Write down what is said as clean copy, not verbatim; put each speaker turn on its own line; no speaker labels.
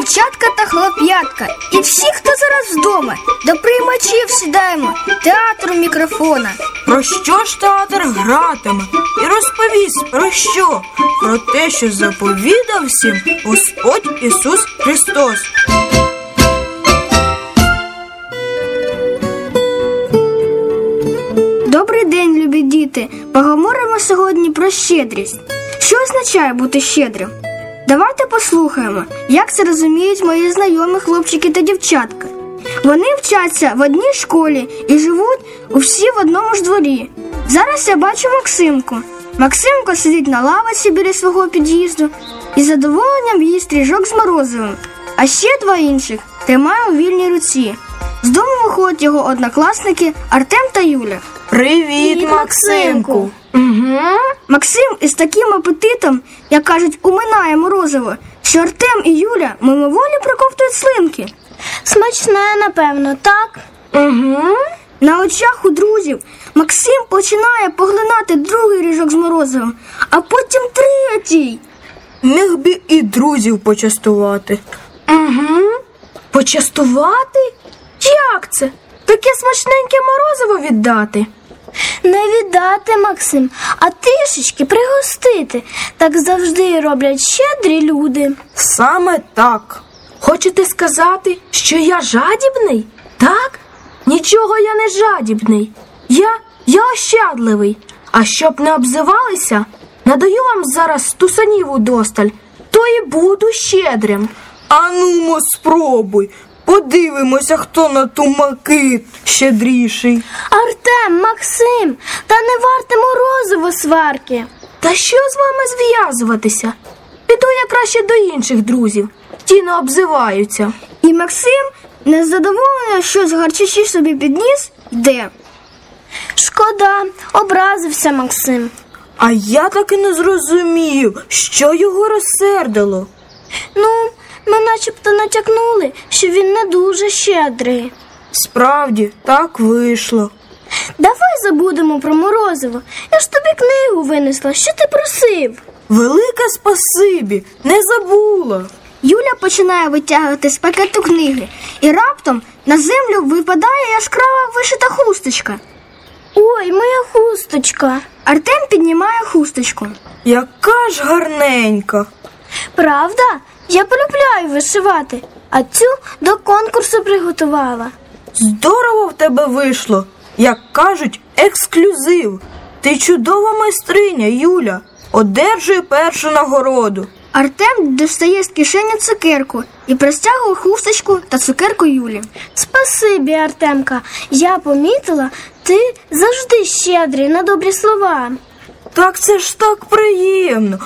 дівчатка та хлоп'ятка, і всі, хто зараз вдома, до приймачів сідаємо, театру мікрофона.
Про що ж театр гратиме? І розповість про що? Про те, що заповідав всім Господь Ісус Христос.
Добрий день, любі діти! Поговоримо сьогодні про щедрість. Що означає бути щедрим? Давайте послухаємо, як це розуміють мої знайомі хлопчики та дівчатка. Вони вчаться в одній школі і живуть усі в одному ж дворі. Зараз я бачу Максимку. Максимко сидить на лавиці біля свого під'їзду і з задоволенням їсть ріжок з морозивом. А ще два інших тримає у вільній руці. З дому виходять його однокласники Артем та Юля.
Привіт, Максимку!
Угу. Максим із таким апетитом, як кажуть, уминає морозиво, що Артем і Юля мимоволі проковтують слинки.
Смачне, напевно, так?
Угу. На очах у друзів Максим починає поглинати другий ріжок з морозивом, а потім третій.
Міг би і друзів почастувати.
Угу.
Почастувати? Як це? Таке смачненьке морозиво віддати?
Не віддати, Максим, а трішечки пригостити. Так завжди роблять щедрі люди.
Саме так. Хочете сказати, що я жадібний? Так? Нічого я не жадібний. Я ощадливий. А щоб не обзивалися, надаю вам зараз стусанів удосталь, то і буду щедрим. Анумо, спробуй. Подивимося, хто на тумаки щедріший.
Артем, Максим, та не варте морозиво сварки.
Та що з вами зв'язуватися? Піду я краще до інших друзів. Ті не обзиваються.
І Максим, незадоволений, що згарчачи собі підніс, йде.
Шкода, образився Максим.
А я так і не зрозумів, що його розсердило.
Ну, ми начебто натякнули, що він не дуже щедрий.
Справді, так вийшло.
Давай забудемо про морозиво. Я ж тобі книгу винесла, що ти просив.
Велике спасибі, не забула.
Юля починає витягувати з пакету книги, і раптом на землю випадає яскрава вишита хусточка.
Ой, моя хусточка.
Артем піднімає хусточку.
Яка ж гарненька.
Правда? Я полюбляю вишивати, а цю до конкурсу приготувала.
Здорово в тебе вийшло. Як кажуть, ексклюзив. Ти чудова майстриня, Юля. Одержуй першу нагороду.
Артем достає з кишені цукерку і простягує хусточку та цукерку Юлі.
Спасибі, Артемка. Я помітила, ти завжди щедрий на добрі слова.
Так це ж так приємно.